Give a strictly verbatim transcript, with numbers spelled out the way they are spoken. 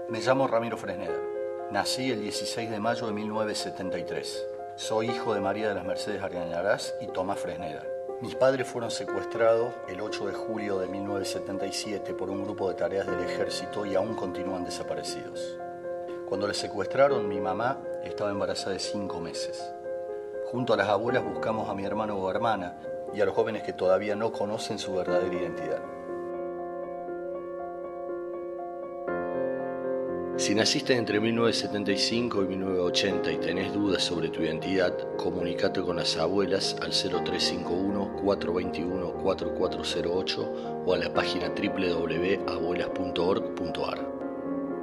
Me llamo Ramiro Fresneda. Nací el dieciséis de mayo de mil novecientos setenta y tres. Soy hijo de María de las Mercedes Argañarás y Tomás Fresneda. Mis padres fueron secuestrados el ocho de julio de mil novecientos setenta y siete por un grupo de tareas del ejército y aún continúan desaparecidos. Cuando les secuestraron, mi mamá estaba embarazada de cinco meses. Junto a las abuelas buscamos a mi hermano o hermana y a los jóvenes que todavía no conocen su verdadera identidad. Si naciste entre mil novecientos setenta y cinco y mil novecientos ochenta y tenés dudas sobre tu identidad, comunicate con las abuelas al cero tres cinco uno, cuatro dos uno, cuatro cuatro cero ocho o a la página doble u doble u doble u punto abuelas punto org punto a r.